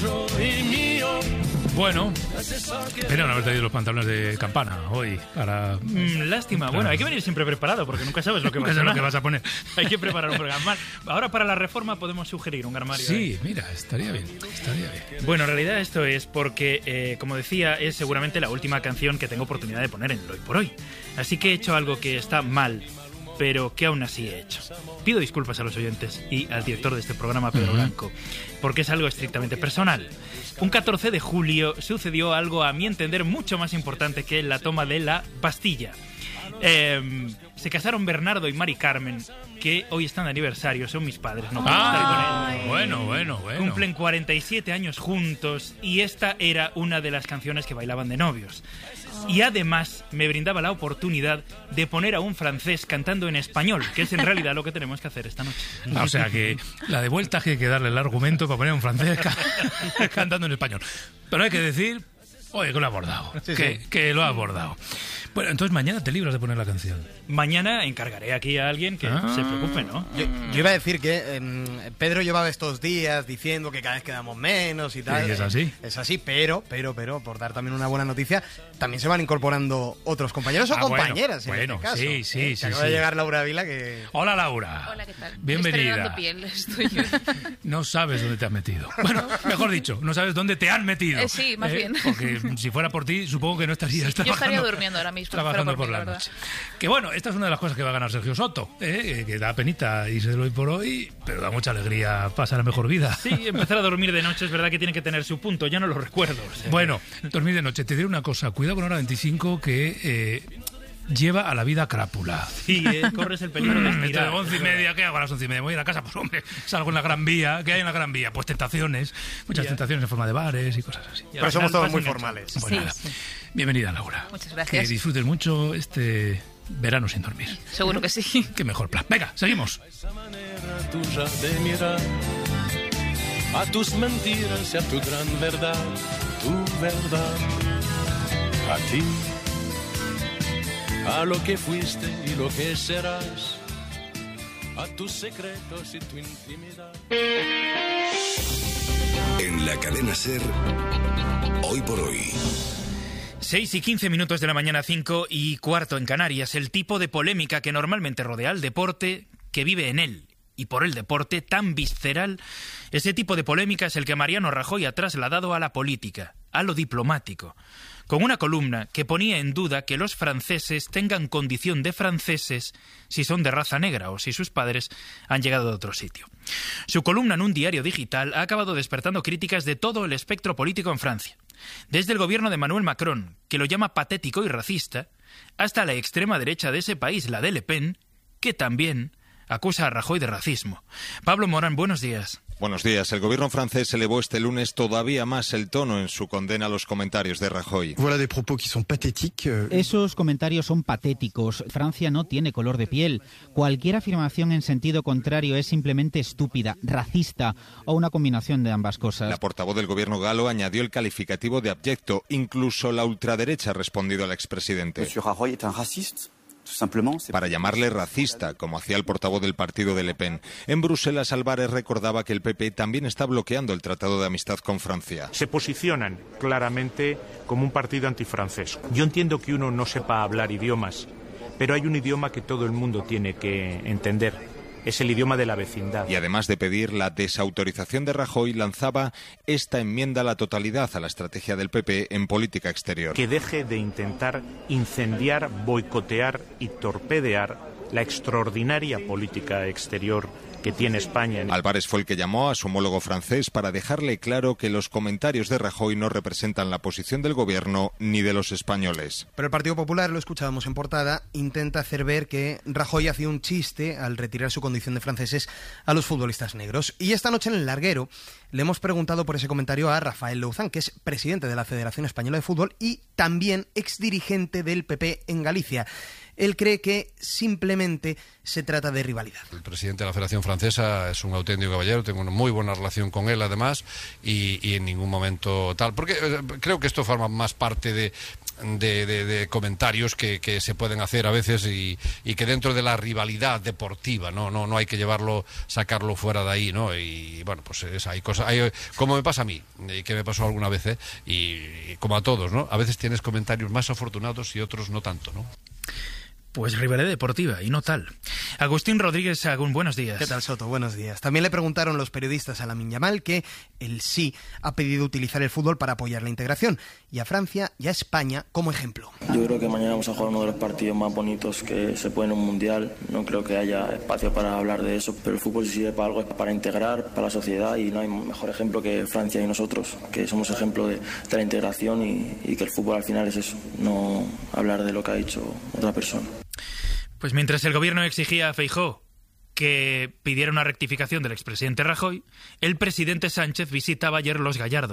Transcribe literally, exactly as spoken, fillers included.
tuyo y mío. Bueno, pero no haber traído los pantalones de campana hoy para... Mm, lástima. Claro. Bueno, hay que venir siempre preparado porque nunca sabes lo que, Nunca vas, sabes a lo que vas a poner. Hay que preparar un programa. Ahora para la reforma podemos sugerir un armario. Sí, ¿eh? mira, estaría bien, estaría bien. Bueno, en realidad esto es porque, eh, como decía, es seguramente la última canción que tengo oportunidad de poner en el Hoy por Hoy. Así que he hecho algo que está mal, pero que aún así he hecho. Pido disculpas a los oyentes y al director de este programa, Pedro uh-huh. Blanco, porque es algo estrictamente personal. Un catorce de julio sucedió algo, a mi entender, mucho más importante que la toma de la Bastilla. Eh, se casaron Bernardo y Mari Carmen, que hoy están de aniversario, son mis padres, no puedo estar con él. Bueno, bueno, bueno. Cumplen cuarenta y siete años juntos y esta era una de las canciones que bailaban de novios. Y además me brindaba la oportunidad de poner a un francés cantando en español, que es en realidad lo que tenemos que hacer esta noche. O sea que la de vuelta que hay que darle el argumento para poner a un francés ca- cantando en español. Pero hay que decir, oye, que lo ha abordado, sí, que, sí. que lo ha abordado. Bueno, entonces mañana te libras de poner la canción. Mañana encargaré aquí a alguien que Ah. se preocupe, ¿no? Yo, yo iba a decir que eh, Pedro llevaba estos días diciendo que cada vez quedamos menos y tal. Sí, es así. Es así, pero, pero, pero, por dar también una buena noticia, también se van incorporando otros compañeros o Ah, bueno, compañeras en bueno, este caso. sí, sí, ¿eh? sí, Que acaba sí. de llegar Laura Vila que... Hola, Laura. Hola, ¿qué tal? Bienvenida. Estrenando piel, estoy yo. No sabes dónde te has metido. Bueno, mejor dicho, no sabes dónde te han metido. Eh, sí, más bien. Porque si fuera por ti, supongo que no estarías Yo trabajando. estaría durmiendo ahora mismo. Trabajando pero por, por mí, la la verdad. noche. Que bueno, esta es una de las cosas que va a ganar Sergio Soto, ¿eh? Que da penita irse del Hoy por Hoy, pero da mucha alegría pasar la mejor vida. Sí, empezar a dormir de noche es verdad que tiene que tener su punto, ya no lo recuerdo. O sea, Bueno, dormir de noche. Te diré una cosa, cuidado con hora veinticinco que eh, lleva a la vida crápula. Sí, eh, corres el peligro de Entre estirar. once y media, ¿qué hago a las once y media? Voy a ir a casa, pues hombre, salgo en la Gran Vía. ¿Qué hay en la Gran Vía? Pues tentaciones, muchas Ya. tentaciones en forma de bares y cosas así. Y al Pero somos final todos vas muy enganchado. formales. Pues Sí, nada. sí. Bienvenida, Laura. Muchas Que gracias. disfrutes mucho este verano sin dormir. Seguro que sí. Qué mejor plan. Venga, seguimos. Esa manera tuya de mirar a tus mentiras y a tu gran verdad, tu verdad, a ti, a lo que fuiste y lo que serás, a tus secretos y tu intimidad. En la cadena SER, Hoy por Hoy. seis y quince minutos de la mañana, cinco y cuarto en Canarias. El tipo de polémica que normalmente rodea al deporte, que vive en él y por el deporte, tan visceral. Ese tipo de polémica es el que Mariano Rajoy ha trasladado a la política, a lo diplomático, con una columna que ponía en duda que los franceses tengan condición de franceses si son de raza negra o si sus padres han llegado de otro sitio. Su columna en un diario digital ha acabado despertando críticas de todo el espectro político en Francia. Desde el gobierno de Emmanuel Macron, que lo llama patético y racista, hasta la extrema derecha de ese país, la de Le Pen, que también acusa a Rajoy de racismo. Pablo Morán, buenos días. Buenos días. El gobierno francés elevó este lunes todavía más el tono en su condena a los comentarios de Rajoy. Voilà des propos qui sont pathétiques. Esos comentarios son patéticos. Francia no tiene color de piel. Cualquier afirmación en sentido contrario es simplemente estúpida, racista o una combinación de ambas cosas. La portavoz del gobierno galo añadió el calificativo de abyecto. Incluso la ultraderecha ha respondido al expresidente. Monsieur Rajoy est un raciste. Para llamarle racista, como hacía el portavoz del partido de Le Pen. En Bruselas, Álvarez recordaba que el P P también está bloqueando el Tratado de Amistad con Francia. Se posicionan claramente como un partido antifrancés. Yo entiendo que uno no sepa hablar idiomas, pero hay un idioma que todo el mundo tiene que entender. Es el idioma de la vecindad. Y además de pedir la desautorización de Rajoy, lanzaba esta enmienda a la totalidad a la estrategia del P P en política exterior. Que deje de intentar incendiar, boicotear y torpedear la extraordinaria política exterior que tiene España. Álvarez fue el que llamó a su homólogo francés para dejarle claro que los comentarios de Rajoy no representan la posición del gobierno ni de los españoles. Pero el Partido Popular, lo escuchábamos en portada, intenta hacer ver que Rajoy hacía un chiste al retirar su condición de franceses a los futbolistas negros. Y esta noche en El Larguero le hemos preguntado por ese comentario a Rafael Louzán, que es presidente de la Federación Española de Fútbol y también exdirigente del P P en Galicia. Él cree que simplemente se trata de rivalidad. El presidente de la Federación Francesa es un auténtico caballero, tengo una muy buena relación con él además y, y en ningún momento tal, porque eh, creo que esto forma más parte de, de, de, de comentarios que, que se pueden hacer a veces y, y que dentro de la rivalidad deportiva, no no no hay que llevarlo, sacarlo fuera de ahí, ¿no? Y bueno, pues es, hay cosas, hay, como me pasa a mí, y que me pasó alguna vez, ¿eh? y, y como a todos, ¿no? A veces tienes comentarios más afortunados y otros no tanto, ¿no? Pues rivalidad deportiva, y no tal. Agustín Rodríguez Sagún, buenos días. ¿Qué tal, Soto? Buenos días. También le preguntaron los periodistas a Lamine Yamal que él sí ha pedido utilizar el fútbol para apoyar la integración, y a Francia y a España como ejemplo. Yo creo que mañana vamos a jugar uno de los partidos más bonitos que se puede en un mundial. No creo que haya espacio para hablar de eso, pero el fútbol si sirve para algo, es para integrar, para la sociedad, y no hay mejor ejemplo que Francia y nosotros, que somos ejemplo de, de la integración y, y que el fútbol al final es eso, no hablar de lo que ha dicho otra persona. Pues mientras el gobierno exigía a Feijóo que pidiera una rectificación del expresidente Rajoy, el presidente Sánchez visitaba ayer Los Gallardos.